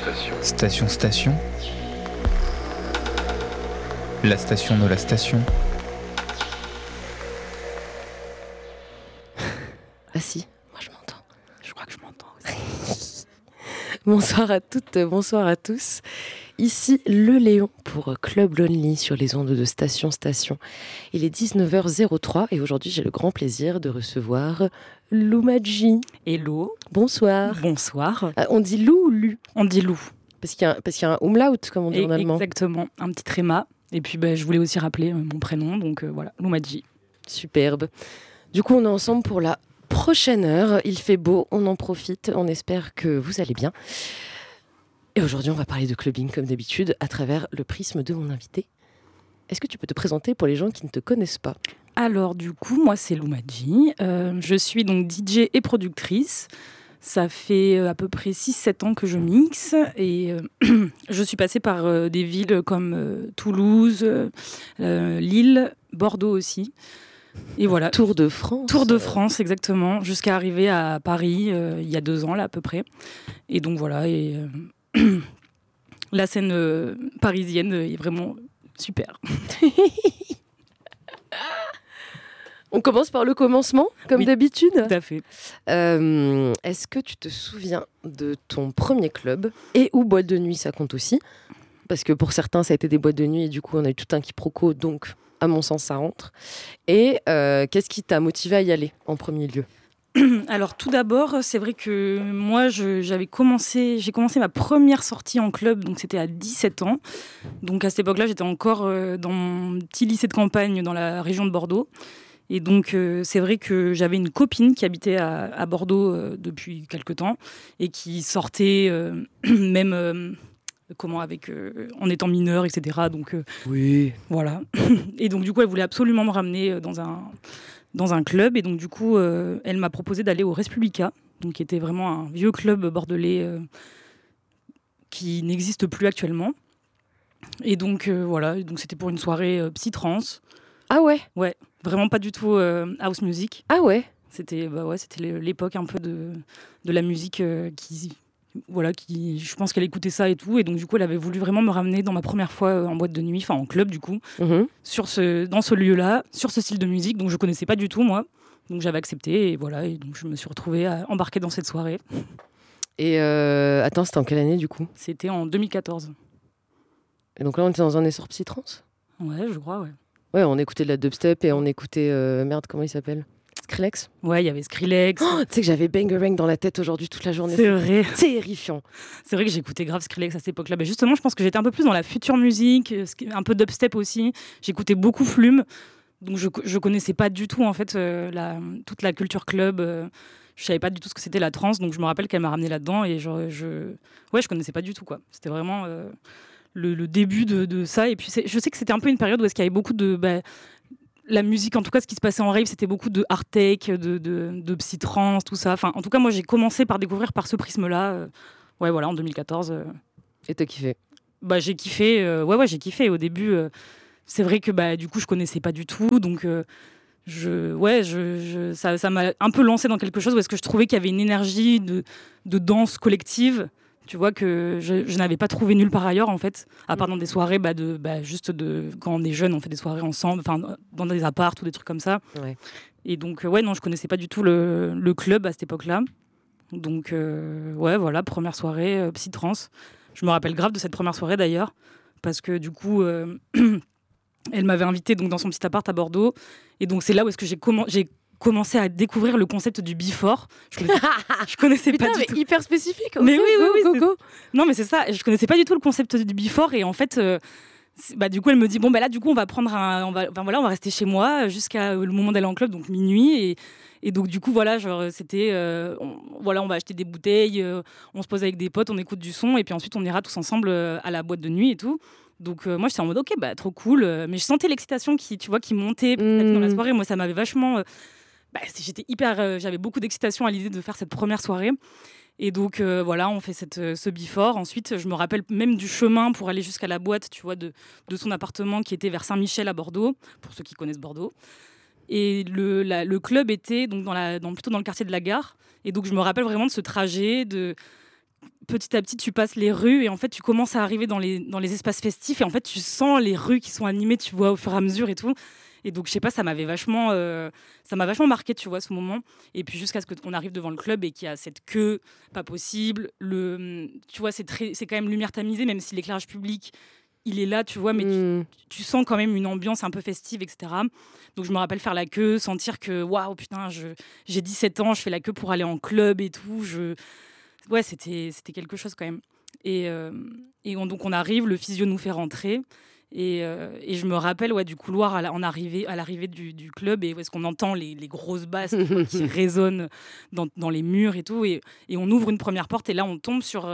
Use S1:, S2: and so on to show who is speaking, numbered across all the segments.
S1: Station Station. La station de la station.
S2: Ah si, moi je m'entends. Je crois que je m'entends aussi. Bonsoir à toutes, bonsoir à tous. Ici le Léon pour Club Lonely sur les ondes de Station Station. Il est 19h03 et aujourd'hui j'ai le grand plaisir de recevoir Lou Madji.
S3: Hello.
S2: Bonsoir.
S3: Bonsoir.
S2: On dit Lou ou Lu?
S3: On dit Lou.
S2: Parce qu'il y a un umlaut, comme on dit en allemand.
S3: Exactement, un petit tréma. Et puis je voulais aussi rappeler mon prénom, donc voilà, Lou Madji.
S2: Superbe. Du coup on est ensemble pour la prochaine heure. Il fait beau, on en profite, on espère que vous allez bien. Et aujourd'hui, on va parler de clubbing comme d'habitude à travers le prisme de mon invité. Est-ce que tu peux te présenter pour les gens qui ne te connaissent pas ?
S3: Alors du coup, moi c'est Lou Madji. Je suis donc DJ et productrice. Ça fait à peu près 6-7 ans que je mixe et je suis passée par des villes comme Toulouse, Lille, Bordeaux aussi. Et voilà.
S2: Tour de France.
S3: Tour de France, exactement, jusqu'à arriver à Paris il y a 2 ans là à peu près. Et donc voilà, la scène parisienne est vraiment super.
S2: On commence par le commencement, comme d'habitude.
S3: Tout à fait.
S2: Est-ce que tu te souviens de ton premier club et ou boîte de nuit, ça compte aussi ? Parce que pour certains, ça a été des boîtes de nuit et du coup, on a eu tout un quiproquo, donc à mon sens, ça rentre. Et qu'est-ce qui t'a motivé à y aller en premier lieu ?
S3: Alors tout d'abord, c'est vrai que moi j'ai commencé ma première sortie en club, donc c'était à 17 ans. Donc à cette époque-là, j'étais encore dans mon petit lycée de campagne dans la région de Bordeaux. Et donc c'est vrai que j'avais une copine qui habitait à Bordeaux depuis quelque temps et qui sortait même en étant mineure, etc. Donc
S2: oui,
S3: voilà. Et donc du coup, elle voulait absolument me ramener dans un club. Et donc, du coup, elle m'a proposé d'aller au Respublica, donc, qui était vraiment un vieux club bordelais qui n'existe plus actuellement. Et donc, voilà. Donc, c'était pour une soirée psy-trance.
S2: Ah ouais ?
S3: Ouais, vraiment pas du tout house music.
S2: Ah ouais ?
S3: C'était l'époque un peu de la musique qui, je pense qu'elle écoutait ça et tout. Et donc, du coup, elle avait voulu vraiment me ramener dans ma première fois en boîte de nuit, enfin en club, du coup, dans ce lieu-là, sur ce style de musique. Donc, je connaissais pas du tout, moi. Donc, j'avais accepté et voilà. Et donc, je me suis retrouvée embarquée dans cette soirée.
S2: Et attends, c'était en quelle année, du coup ?
S3: C'était en 2014.
S2: Et donc là, on était dans un essor psy-trance ?
S3: Ouais, je crois, ouais.
S2: Ouais, on écoutait de la dubstep et on écoutait... merde, comment il s'appelle ? Skrillex ?
S3: Ouais, il y avait Skrillex.
S2: Oh, tu sais que j'avais Bangarang dans la tête aujourd'hui toute la journée.
S3: C'est vrai.
S2: Terrifiant.
S3: C'est vrai que j'écoutais grave Skrillex à cette époque-là. Mais justement, je pense que j'étais un peu plus dans la future musique, un peu dubstep aussi. J'écoutais beaucoup Flume. Donc je connaissais pas du tout en fait toute la culture club. Je savais pas du tout ce que c'était la trance. Donc je me rappelle qu'elle m'a ramenée là-dedans et je connaissais pas du tout quoi. C'était vraiment le début de ça. Et puis je sais que c'était un peu une période où est-ce qu'il y avait beaucoup de la musique, en tout cas, ce qui se passait en rave, c'était beaucoup de hard tech, de psy-trance, tout ça. Enfin, en tout cas, moi, j'ai commencé par découvrir par ce prisme-là. Ouais, voilà, en 2014.
S2: Et t'as kiffé ?
S3: J'ai kiffé. Ouais, j'ai kiffé. Au début, c'est vrai que du coup, je connaissais pas du tout. Donc, ça m'a un peu lancé dans quelque chose parce que je trouvais qu'il y avait une énergie de danse collective. Tu vois que je n'avais pas trouvé nulle part ailleurs en fait, à part dans des soirées quand on est jeune, on fait des soirées ensemble, enfin dans des apparts ou des trucs comme ça.
S2: Ouais.
S3: Et donc non, je connaissais pas du tout le club à cette époque-là. Donc voilà, première soirée psy-trance. Je me rappelle grave de cette première soirée d'ailleurs, parce que du coup elle m'avait invitée donc dans son petit appart à Bordeaux, et donc c'est là où est-ce que j'ai commencé à découvrir le concept du before. Je connaissais pas du tout.
S2: Hyper spécifique.
S3: Mais oui,
S2: go.
S3: Non, mais c'est ça. Je connaissais pas du tout le concept du before et en fait, du coup, elle me dit bon là, du coup, on va on va rester chez moi jusqu'à le moment d'aller en club, donc minuit et donc du coup voilà, genre c'était on va acheter des bouteilles, on se pose avec des potes, on écoute du son et puis ensuite on ira tous ensemble à la boîte de nuit et tout. Donc moi j'étais en mode ok trop cool, mais je sentais l'excitation qui montait dans la soirée. Moi ça m'avait vachement j'avais beaucoup d'excitation à l'idée de faire cette première soirée. Et donc voilà, on fait ce before. Ensuite, je me rappelle même du chemin pour aller jusqu'à la boîte, tu vois, de son appartement qui était vers Saint-Michel à Bordeaux, pour ceux qui connaissent Bordeaux. Et le club était donc plutôt dans le quartier de la Gare. Et donc je me rappelle vraiment de ce trajet, petit à petit, tu passes les rues et en fait, tu commences à arriver dans les espaces festifs et en fait, tu sens les rues qui sont animées, tu vois, au fur et à mesure et tout. Et donc, je sais pas, ça m'a vachement marqué, tu vois, ce moment. Et puis, jusqu'à ce qu'on arrive devant le club et qu'il y a cette queue, pas possible. Tu vois, c'est quand même lumière tamisée, même si l'éclairage public, il est là, tu vois, mais tu sens quand même une ambiance un peu festive, etc. Donc, je me rappelle faire la queue, sentir que, waouh, putain, j'ai 17 ans, je fais la queue pour aller en club et tout. Ouais, c'était quelque chose quand même. Donc, on arrive, le physio nous fait rentrer. Et je me rappelle du couloir à l'arrivée du club et où est-ce qu'on entend les grosses basses tu vois, qui résonnent dans les murs et tout. Et on ouvre une première porte et là, on tombe sur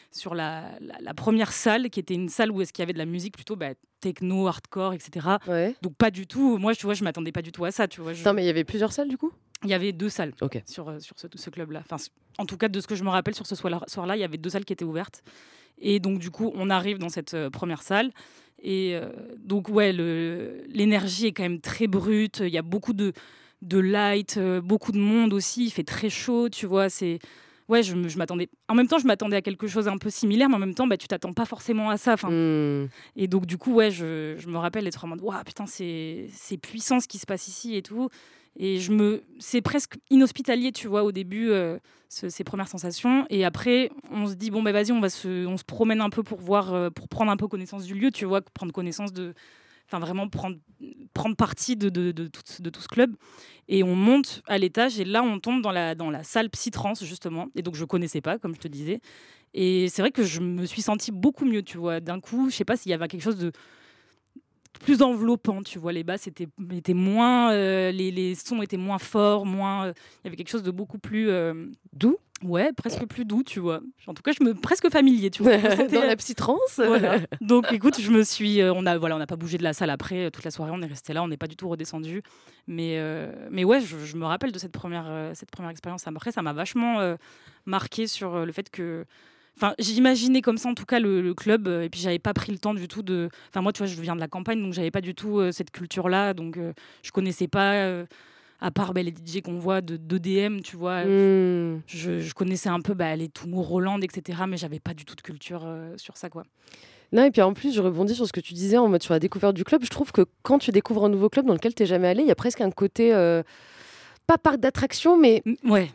S3: la première salle qui était une salle où est-ce qu'il y avait de la musique plutôt techno, hardcore, etc.
S2: Ouais.
S3: Donc pas du tout, moi, tu vois, je m'attendais pas du tout à ça. Tu vois,
S2: Non, mais il y avait plusieurs salles du coup ?
S3: Il y avait 2 salles
S2: sur
S3: ce club-là. Enfin, en tout cas, de ce que je me rappelle sur ce soir-là, il y avait 2 salles qui étaient ouvertes. Et donc, du coup, on arrive dans cette première salle. Et donc, ouais, l'énergie est quand même très brute. Il y a beaucoup de light, beaucoup de monde aussi. Il fait très chaud, tu vois. Ouais, je m'attendais. En même temps, je m'attendais à quelque chose un peu similaire, mais en même temps, tu t'attends pas forcément à ça. Et donc, du coup, ouais, je me rappelle être en mode, waouh, putain, c'est puissant ce qui se passe ici et tout. Et c'est presque inhospitalier, tu vois, au début, ces premières sensations. Et après, on se dit, bon, vas-y, on se promène un peu pour voir, pour prendre un peu connaissance du lieu, tu vois, prendre connaissance vraiment prendre partie de tout ce club. Et on monte à l'étage et là, on tombe dans la salle psytrance, justement. Et donc, je connaissais pas, comme je te disais. Et c'est vrai que je me suis sentie beaucoup mieux, tu vois. D'un coup, je sais pas s'il y avait quelque chose de plus enveloppant, tu vois, les basses étaient moins, les sons étaient moins forts, il y avait quelque chose de beaucoup plus
S2: doux.
S3: Ouais, presque plus doux, tu vois. En tout cas, presque familier, tu vois.
S2: Dans la psytrance.
S3: Voilà. Donc, écoute, je me suis, on n'a pas bougé de la salle après toute la soirée, on est resté là, on n'est pas du tout redescendu. Mais ouais, je me rappelle de cette première expérience. Après, ça m'a vachement marqué sur le fait que. Enfin, j'imaginais comme ça, en tout cas, le club, et puis j'avais pas pris le temps du tout de. Enfin, moi, tu vois, je viens de la campagne, donc j'avais pas du tout cette culture-là, donc je connaissais pas. À part les DJ qu'on voit d'EDM, tu vois, je connaissais un peu les Tomorrowland, etc., mais j'avais pas du tout de culture sur ça, quoi.
S2: Non, et puis en plus, je rebondis sur ce que tu disais en mode sur la découverte du club. Je trouve que quand tu découvres un nouveau club dans lequel t'es jamais allé, il y a presque un côté, pas parc d'attraction, mais
S3: ouais.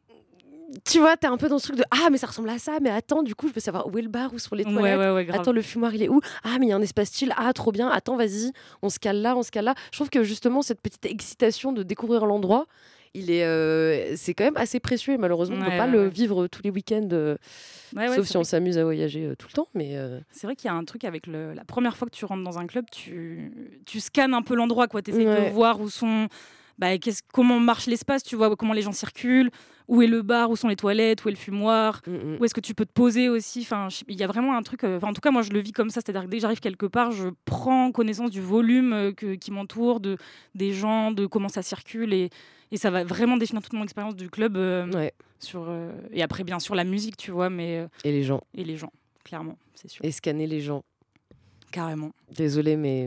S2: Tu vois, t'es un peu dans ce truc de ah mais ça ressemble à ça, mais attends, du coup je veux savoir où est le bar, où sont les toilettes,
S3: ouais,
S2: attends le fumoir il est où, ah mais il y a un espace chill, ah trop bien, attends vas-y, on se cale là. Je trouve que justement cette petite excitation de découvrir l'endroit, c'est quand même assez précieux et malheureusement on peut pas le vivre tous les week-ends, sauf si on s'amuse à voyager tout le temps. Mais
S3: c'est vrai qu'il y a un truc avec la première fois que tu rentres dans un club, tu scannes un peu l'endroit, quoi, t'essayes de voir où sont... comment marche l'espace, tu vois, comment les gens circulent, où est le bar, où sont les toilettes, où est le fumoir, où est-ce que tu peux te poser aussi. Enfin, il y a vraiment un truc. En tout cas, moi, je le vis comme ça, c'est-à-dire que dès que j'arrive quelque part, je prends connaissance du volume qui m'entoure, des gens, de comment ça circule, et ça va vraiment définir toute mon expérience du club. Et après, bien sûr, la musique, tu vois, mais
S2: et les gens,
S3: clairement, c'est sûr.
S2: Et scanner les gens.
S3: Carrément.
S2: Désolée, mais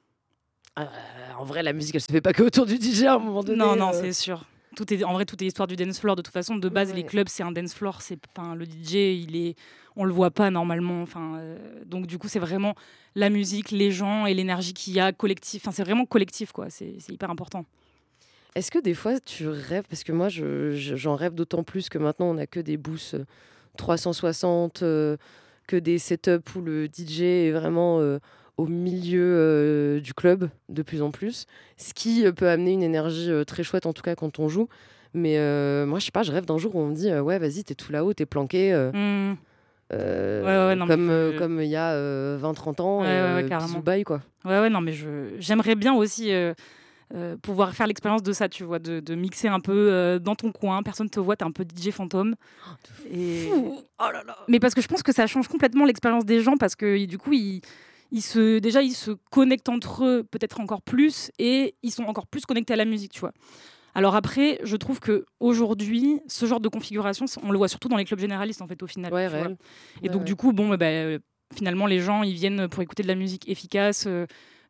S2: en vrai, la musique, elle se fait pas que autour du DJ à un moment donné.
S3: Non, c'est sûr. En vrai, tout est histoire du dance floor. De toute façon, de base, les clubs, c'est un dance floor. Le DJ, on le voit pas normalement. Donc, du coup, c'est vraiment la musique, les gens et l'énergie qu'il y a collectif. C'est vraiment collectif, quoi. C'est hyper important.
S2: Est-ce que des fois, tu rêves, parce que moi, j'en rêve d'autant plus que maintenant, on n'a que des booths 360, que des setups où le DJ est vraiment... au milieu du club de plus en plus, ce qui peut amener une énergie très chouette, en tout cas quand on joue. Mais moi, je sais pas, je rêve d'un jour où on me dit ouais, vas-y, t'es tout là-haut, t'es planqué, comme il y a 20-30 ans, bisous, bye, quoi.
S3: Ouais, non, mais j'aimerais bien aussi pouvoir faire l'expérience de ça, tu vois, de mixer un peu dans ton coin, personne te voit, t'es un peu DJ fantôme.
S2: Oh là là.
S3: Mais parce que je pense que ça change complètement l'expérience des gens, parce que du coup, ils se connectent entre eux peut-être encore plus, et ils sont encore plus connectés à la musique, tu vois. Alors après, je trouve qu'aujourd'hui, ce genre de configuration, on le voit surtout dans les clubs généralistes, en fait, au final.
S2: Ouais,
S3: tu vois. Et
S2: du
S3: coup, finalement, les gens, ils viennent pour écouter de la musique efficace,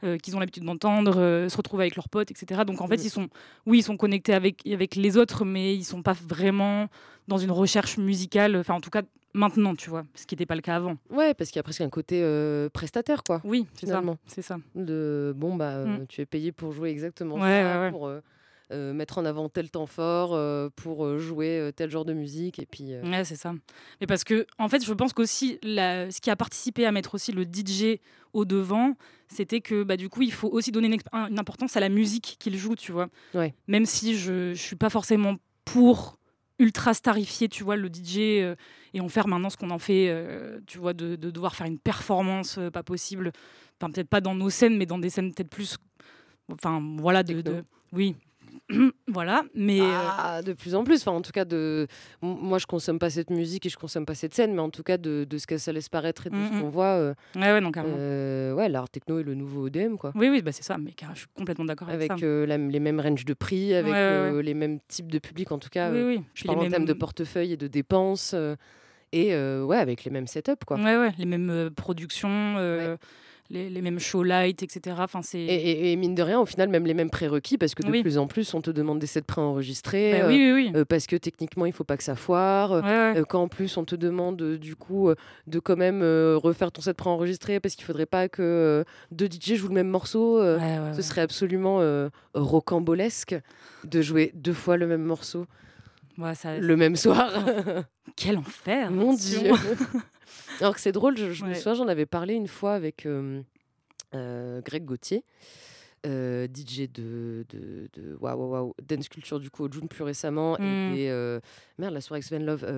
S3: qu'ils ont l'habitude d'entendre, se retrouver avec leurs potes, etc. Donc en fait, ils sont connectés avec les autres, mais ils sont pas vraiment dans une recherche musicale, enfin en tout cas maintenant, tu vois, ce qui n'était pas le cas avant.
S2: Ouais, parce qu'il y a presque un côté prestataire, quoi.
S3: Oui,
S2: finalement.
S3: C'est ça.
S2: Tu es payé pour jouer exactement
S3: ouais.
S2: pour mettre en avant tel temps fort, pour jouer tel genre de musique, et puis...
S3: Ouais, c'est ça. Mais parce que, en fait, je pense qu'aussi, ce qui a participé à mettre aussi le DJ au devant, c'était que, du coup, il faut aussi donner une importance à la musique qu'il joue, tu vois.
S2: Ouais.
S3: Même si je suis pas forcément pour ultra starifier, tu vois, le DJ et en faire maintenant ce qu'on en fait, tu vois, de devoir faire une performance pas possible. Enfin, peut-être pas dans nos scènes, mais dans des scènes peut-être plus... Enfin, voilà, oui. Voilà, mais
S2: de plus en plus, enfin en tout cas moi je consomme pas cette musique et je consomme pas cette scène, mais en tout cas de ce que ça laisse paraître et de ce qu'on voit,
S3: non, carrément.
S2: l'art techno est le nouveau EDM, quoi.
S3: Oui, c'est ça, mais je suis complètement d'accord avec ça.
S2: Avec les mêmes ranges de prix, avec les mêmes types de public, en tout cas.
S3: Oui.
S2: Je parle en termes de portefeuille et de dépenses, et avec les mêmes setups, quoi.
S3: Les mêmes productions. Les mêmes show lights, etc. Enfin,
S2: et mine de rien, au final, même les mêmes prérequis, parce que de plus en plus, on te demande des sets préenregistrés, parce que techniquement, il faut pas que ça foire. Quand en plus, on te demande du coup de quand même refaire ton set préenregistré, parce qu'il faudrait pas que deux DJ jouent le même morceau. Ce serait absolument rocambolesque de jouer 2 fois le même morceau le même soir.
S3: Quel enfer!
S2: Mon Dieu! Alors que c'est drôle, je me souviens, j'en avais parlé une fois avec Greg Gauthier, DJ de Dance Culture, du coup, au June plus récemment, et la soirée avec Sven Love.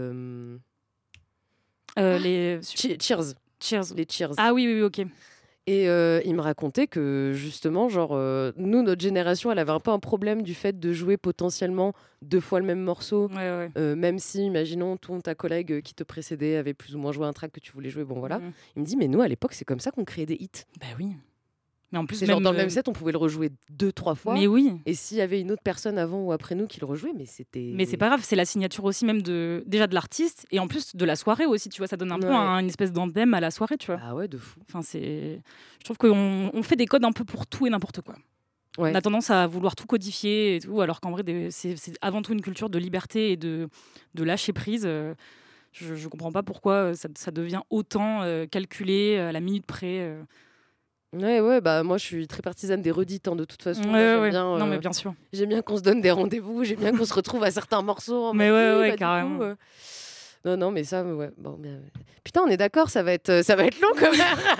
S3: Les
S2: Cheers. Les Cheers.
S3: Ah oui, ok.
S2: Et il me racontait que justement, nous, notre génération, elle avait un peu un problème du fait de jouer potentiellement 2 fois le même morceau, même si, imaginons, ta collègue qui te précédait avait plus ou moins joué un track que tu voulais jouer, bon voilà. Il me dit, mais nous, à l'époque, c'est comme ça qu'on créait des hits.
S3: Bah oui. Mais en plus,
S2: c'est dans le même set, on pouvait le rejouer 2-3 fois.
S3: Mais oui.
S2: Et s'il y avait une autre personne avant ou après nous qui le rejouait, mais c'était...
S3: Mais c'est pas grave, c'est la signature aussi même déjà de l'artiste et en plus de la soirée aussi, tu vois, ça donne un peu une espèce d'emblème à la soirée, tu vois.
S2: Ah ouais, de fou.
S3: Enfin, je trouve qu'on fait des codes un peu pour tout et n'importe quoi. Ouais. On a tendance à vouloir tout codifier et tout, alors qu'en vrai, c'est avant tout une culture de liberté et de lâcher prise. Je comprends pas pourquoi ça devient autant calculé à la minute près.
S2: Moi je suis très partisane des redites, de toute façon. Bien,
S3: non mais bien sûr.
S2: J'aime bien qu'on se donne des rendez-vous, j'aime bien qu'on se retrouve à certains morceaux.
S3: Mais carrément.
S2: Coup, non mais ça, bon, bien. Putain, on est d'accord, ça va être long quand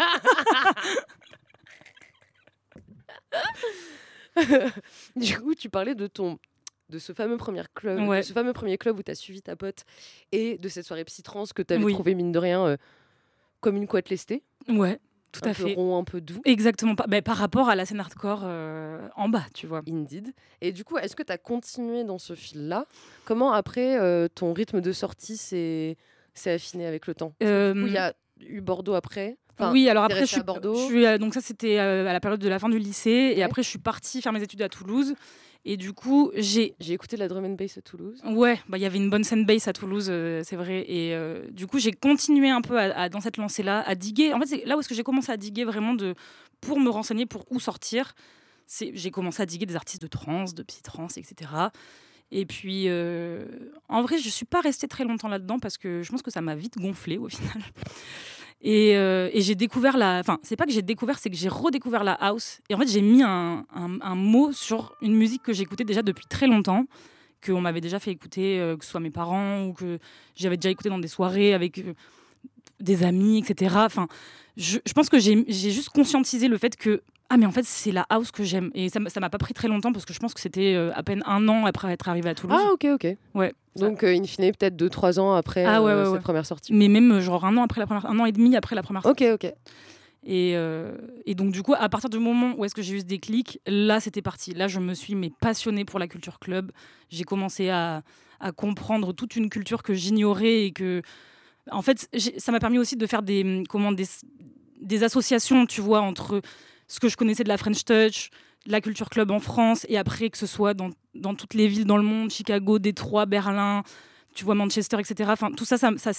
S2: même. Du coup, tu parlais de ce fameux premier club, de ce fameux premier club où tu as suivi ta pote, et de cette soirée psytrance que tu avais trouvé mine de rien comme une couette lestée.
S3: Ouais. Tout à fait.
S2: Un peu rond, un peu doux.
S3: Exactement. Par rapport à la scène hardcore en bas, tu vois.
S2: Indeed. Et du coup, est-ce que tu as continué dans ce fil-là ? Comment, après, ton rythme de sortie s'est affiné avec le temps ? Du coup, il y a eu Bordeaux après.
S3: Oui, alors après,
S2: à Bordeaux.
S3: Donc ça, c'était à la période de la fin du lycée. Et après, je suis partie faire mes études à Toulouse. Et du coup, j'ai
S2: écouté la drum and bass à Toulouse.
S3: Ouais, il y avait une bonne scène bass à Toulouse, c'est vrai. Et du coup, j'ai continué un peu dans cette lancée-là, à diguer. En fait, c'est là où est-ce que j'ai commencé à diguer vraiment pour me renseigner pour où sortir. J'ai commencé à diguer des artistes de trance, de psytrance, etc. Et puis, en vrai, je suis pas restée très longtemps là-dedans parce que je pense que ça m'a vite gonflé au final. Et j'ai découvert Enfin, c'est pas que j'ai découvert, c'est que j'ai redécouvert la house. Et en fait, j'ai mis un mot sur une musique que j'écoutais déjà depuis très longtemps, qu'on m'avait déjà fait écouter, que ce soit mes parents ou que j'avais déjà écouté dans des soirées avec des amis, etc. Enfin, je pense que j'ai juste conscientisé le fait que mais en fait, c'est la house que j'aime. Et ça m'a pas pris très longtemps parce que je pense que c'était à peine 1 an après être arrivée à Toulouse.
S2: Ah, ok.
S3: Ouais.
S2: Donc, in fine, peut-être 2-3 ans après cette première sortie.
S3: Mais même genre 1 an et demi après la première sortie.
S2: Ok.
S3: Et donc, du coup, à partir du moment où est-ce que j'ai eu ce déclic, là, c'était parti. Là, je me suis passionnée pour la culture club. J'ai commencé à comprendre toute une culture que j'ignorais et que... En fait, ça m'a permis aussi de faire des associations, tu vois, entre ce que je connaissais de la French Touch, de la culture club en France, et après que ce soit dans toutes les villes dans le monde, Chicago, Détroit, Berlin, tu vois, Manchester, etc. Enfin, tout ça s'est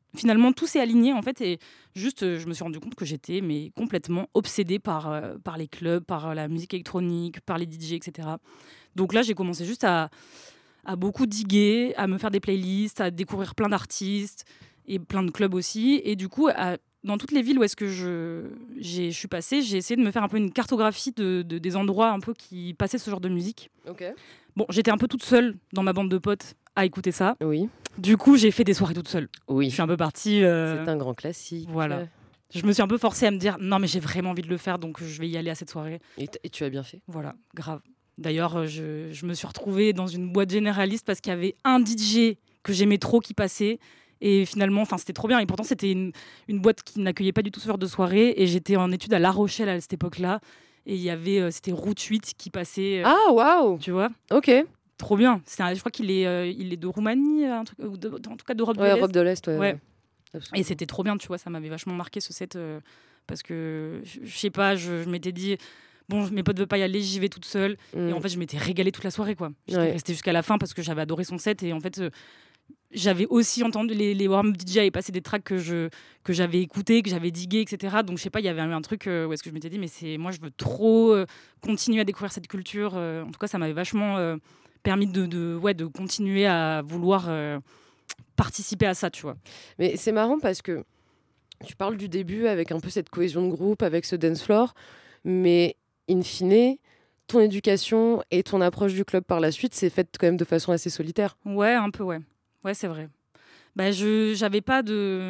S3: finalement, tout s'est aligné, en fait, et juste, je me suis rendu compte que j'étais complètement obsédée par les clubs, par la musique électronique, par les DJ, etc. Donc là, j'ai commencé juste à beaucoup diguer, à me faire des playlists, à découvrir plein d'artistes et plein de clubs aussi. Et du coup, dans toutes les villes où est-ce que je suis passée, j'ai essayé de me faire un peu une cartographie des endroits un peu qui passaient ce genre de musique.
S2: Ok.
S3: Bon, j'étais un peu toute seule dans ma bande de potes à écouter ça.
S2: Oui.
S3: Du coup, j'ai fait des soirées toute seule.
S2: Oui.
S3: Je suis un peu partie...
S2: C'est un grand classique.
S3: Voilà. Je me suis un peu forcée à me dire, non mais j'ai vraiment envie de le faire, donc je vais y aller à cette soirée.
S2: Et tu as bien fait.
S3: Voilà, grave. D'ailleurs, je me suis retrouvée dans une boîte généraliste parce qu'il y avait un DJ que j'aimais trop qui passait. Et finalement, c'était trop bien. Et pourtant, c'était une boîte qui n'accueillait pas du tout ce genre de soirée. Et j'étais en études à La Rochelle à cette époque-là. Et il y avait, c'était Route 8 qui passait.
S2: Ah, waouh.
S3: Tu vois ?
S2: Ok.
S3: Trop bien. Je crois qu'il est de Roumanie, en tout cas d'Europe de
S2: Ouais,
S3: l'Est.
S2: Europe de l'Est, ouais.
S3: Et c'était trop bien, tu vois. Ça m'avait vachement marqué ce set. Parce que, je sais pas, je m'étais dit... Bon, mes potes ne veulent pas y aller, j'y vais toute seule. Et en fait, je m'étais régalée toute la soirée, quoi. J'étais restée jusqu'à la fin parce que j'avais adoré son set. Et en fait, j'avais aussi entendu les warm DJ avaient passé des tracks que j'avais écoutés, que j'avais digué, etc. Donc, je sais pas, il y avait un truc où est-ce que je m'étais dit, mais moi, je veux trop continuer à découvrir cette culture. En tout cas, ça m'avait vachement permis de continuer à vouloir participer à ça, tu vois.
S2: Mais c'est marrant parce que tu parles du début avec un peu cette cohésion de groupe, avec ce dance floor, mais in fine, ton éducation et ton approche du club par la suite, c'est fait quand même de façon assez solitaire.
S3: Ouais, un peu, ouais. Ouais, c'est vrai. Bah, j'arrivais pas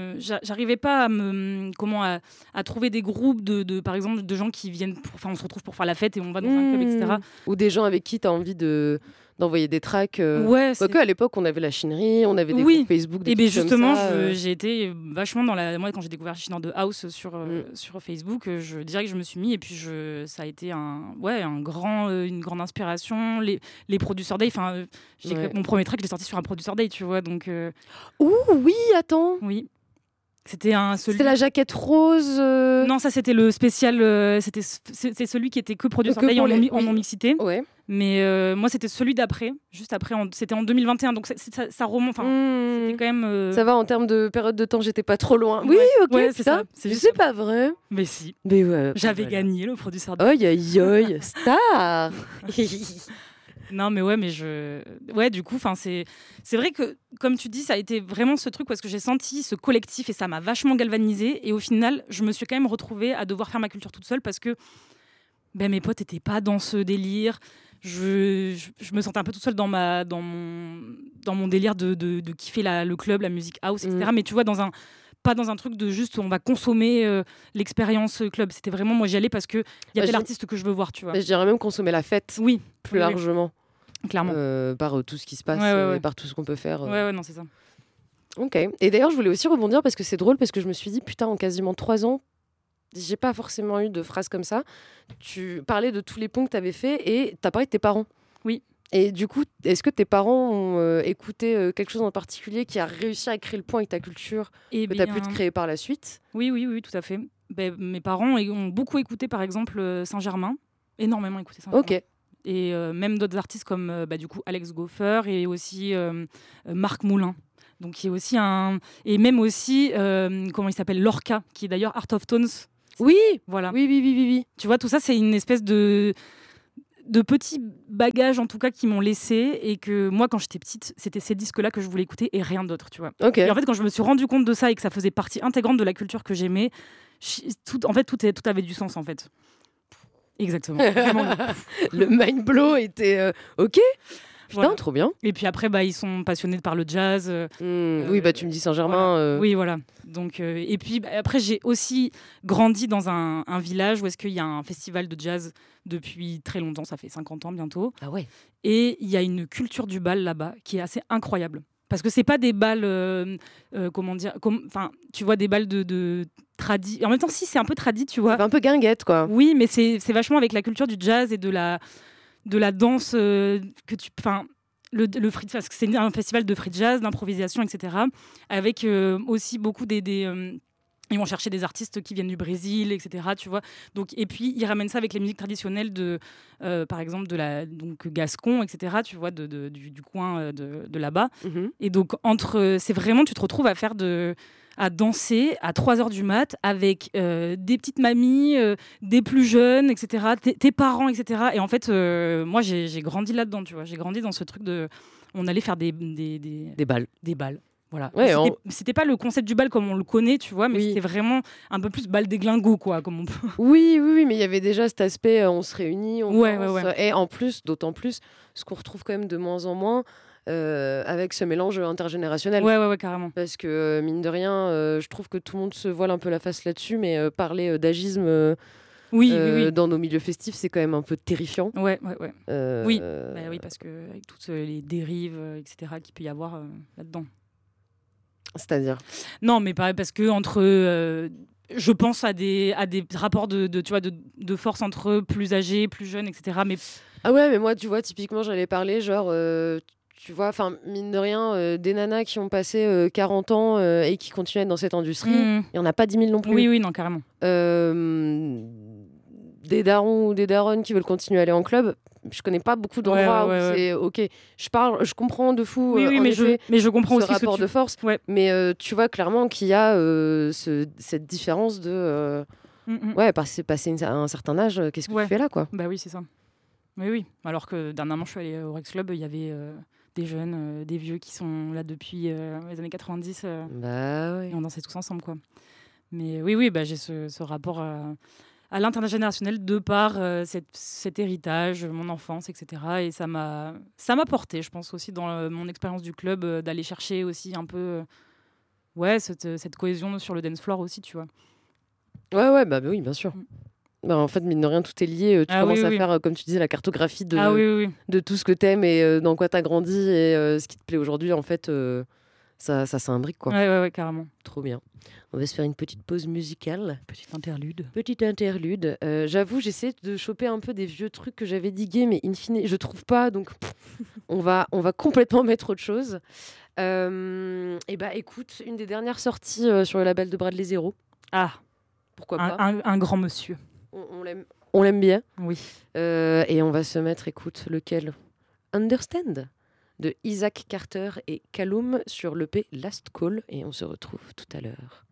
S3: à trouver des groupes par exemple, de gens qui viennent on se retrouve pour faire la fête et on va dans un club, etc.
S2: Ou des gens avec qui tu as envie d'envoyer des tracks.
S3: Ouais,
S2: quoique à l'époque, on avait la chinerie, on avait des groupes Facebook, des
S3: et
S2: trucs
S3: justement,
S2: comme ça.
S3: j'ai été vachement moi, quand j'ai découvert Chineur de House sur Facebook, je dirais que je me suis mis, et puis ça a été une grande inspiration. Les Producer Day, mon premier track, je l'ai sorti sur un Producer Day, tu vois, donc...
S2: Ouh, oui, attends.
S3: Oui. C'était
S2: la jaquette rose.
S3: Non, ça c'était le spécial. C'est celui qui était que Producer Day en non-mixité.
S2: Ouais.
S3: Mais moi, c'était celui d'après, juste après. C'était en 2021, donc ça remonte. C'était quand même.
S2: Ça va, en termes de période de temps, j'étais pas trop loin. Oui, ok,
S3: ouais, c'est ça.
S2: C'est pas vrai.
S3: Mais si.
S2: Mais ouais.
S3: J'avais gagné le Producer Day.
S2: Aïe, aïe, aïe, star.
S3: Non, mais ouais, du coup, c'est vrai que, comme tu dis, ça a été vraiment ce truc parce que j'ai senti ce collectif et ça m'a vachement galvanisée. Et au final, je me suis quand même retrouvée à devoir faire ma culture toute seule parce que mes potes n'étaient pas dans ce délire. Je me sentais un peu toute seule dans mon délire de kiffer le club, la musique house, etc. Mais tu vois, pas dans un truc de juste on va consommer l'expérience club. C'était vraiment, moi j'y allais parce qu'il y a tel artiste que je veux voir, tu vois.
S2: Je dirais même consommer la fête plus largement.
S3: Clairement.
S2: Par tout ce qui se passe et par tout ce qu'on peut faire.
S3: Ouais, non, c'est ça.
S2: Ok. Et d'ailleurs, je voulais aussi rebondir parce que c'est drôle, parce que je me suis dit, putain, en quasiment 3 ans, j'ai pas forcément eu de phrase comme ça. Tu parlais de tous les ponts que tu avais fait et tu as parlé de tes parents.
S3: Oui.
S2: Et du coup, est-ce que tes parents ont écouté quelque chose en particulier qui a réussi à créer le pont avec ta culture que tu as pu te créer par la suite ?
S3: Oui, tout à fait. Mes parents ont beaucoup écouté, par exemple, Saint-Germain. Énormément écouté Saint-Germain.
S2: Ok.
S3: Et même d'autres artistes comme du coup Alex Goffer et aussi Marc Moulin. Donc qui est aussi et même aussi comment il s'appelle, Lorca, qui est d'ailleurs Art of Tones.
S2: Oui,
S3: voilà.
S2: Oui.
S3: Tu vois, tout ça, c'est une espèce de petits bagages en tout cas qui m'ont laissé, et que moi quand j'étais petite, c'était ces disques-là que je voulais écouter et rien d'autre, tu vois.
S2: Okay.
S3: Et en fait, quand je me suis rendu compte de ça et que ça faisait partie intégrante de la culture que j'aimais, tout avait du sens en fait. Exactement.
S2: Le mind blow était ok. Putain, voilà. Trop bien.
S3: Et puis après, ils sont passionnés par le jazz.
S2: Oui, tu me dis Saint-Germain.
S3: Voilà. Oui, voilà. Donc, et puis après, j'ai aussi grandi dans un village où est-ce qu'il y a un festival de jazz depuis très longtemps. Ça fait 50 ans bientôt.
S2: Ah ouais.
S3: Et il y a une culture du bal là-bas qui est assez incroyable. Parce que c'est pas des balles, comment dire, tu vois, des balles de tradi. En même temps, si, c'est un peu tradi, tu vois.
S2: Un peu guinguette, quoi.
S3: Oui, mais c'est vachement avec la culture du jazz et de la danse que tu. Enfin, le free, parce que c'est un festival de free jazz, d'improvisation, etc. Avec aussi beaucoup ils vont chercher des artistes qui viennent du Brésil, etc. Tu vois. Donc, et puis, ils ramènent ça avec les musiques traditionnelles par exemple, donc Gascon, etc. Tu vois, du coin de là-bas. Mm-hmm. Et donc, c'est vraiment, tu te retrouves à faire à danser à 3h du mat avec des petites mamies, des plus jeunes, etc., tes parents, etc. Et en fait, moi, j'ai grandi là-dedans, tu vois. J'ai grandi dans ce truc de... On allait faire des
S2: balles.
S3: Des balles. Voilà.
S2: Ouais,
S3: c'était pas le concept du bal comme on le connaît, tu vois, mais
S2: oui.
S3: C'était vraiment un peu plus bal des glingos, quoi. Comme on peut...
S2: oui, mais il y avait déjà cet aspect, on se réunit, on danse.
S3: Ouais.
S2: Et en plus, d'autant plus, ce qu'on retrouve quand même de moins en moins, avec ce mélange intergénérationnel.
S3: Ouais, carrément.
S2: Parce que, mine de rien, je trouve que tout le monde se voile un peu la face là-dessus, mais parler d'agisme...
S3: Oui.
S2: Dans nos milieux festifs, c'est quand même un peu terrifiant.
S3: Ouais. Oui. Oui, parce que avec toutes les dérives, etc., qu'il peut y avoir là-dedans.
S2: C'est-à-dire ?
S3: Non, mais pareil, parce que entre, je pense à des rapports de force entre plus âgés, plus jeunes, etc. Mais...
S2: Ah ouais, mais moi, tu vois, typiquement, j'allais parler, genre, tu vois, enfin, mine de rien, des nanas qui ont passé 40 ans et qui continuent à être dans cette industrie, il n'y en a pas 10 000 non plus.
S3: Oui, non, carrément.
S2: Des darons ou des daronnes qui veulent continuer à aller en club, je connais pas beaucoup d'endroits où c'est ok. Je comprends de fou.
S3: Oui, mais je comprends
S2: ce
S3: aussi
S2: rapport de force.
S3: Ouais.
S2: Mais tu vois clairement qu'il y a cette différence de passer un certain âge. Qu'est-ce que tu fais là, quoi ?
S3: Bah oui, c'est ça. Oui. Alors que dernièrement, je suis allée au Rex Club, il y avait des jeunes, des vieux qui sont là depuis les années 90. Et on dansait tous ensemble, quoi. Mais oui, j'ai ce rapport à l'intergénérationnel de par cet héritage, mon enfance, etc. Et ça m'a porté, je pense, aussi dans mon expérience du club, d'aller chercher aussi un peu cette cohésion sur le dance floor aussi, tu vois.
S2: Ouais, oui, bien sûr. En fait, mine de rien, tout est lié. Tu commences à faire, comme tu disais, la cartographie de tout ce que t'aimes et dans quoi t'as grandi et ce qui te plaît aujourd'hui, en fait... Ça s'imbrique, quoi.
S3: Ouais, carrément.
S2: Trop bien. On va se faire une petite pause musicale.
S3: Petite interlude.
S2: J'avoue, j'essaie de choper un peu des vieux trucs que j'avais digués, mais in fine, je trouve pas. Donc, on va complètement mettre autre chose. Écoute, une des dernières sorties sur le label de Bradley Zero.
S3: Ah,
S2: pourquoi pas.
S3: Un grand monsieur.
S2: On l'aime bien.
S3: Oui.
S2: Et on va se mettre, écoute, lequel ? Understand de Isaac Carter et Callum sur l'EP Last Call, et on se retrouve tout à l'heure.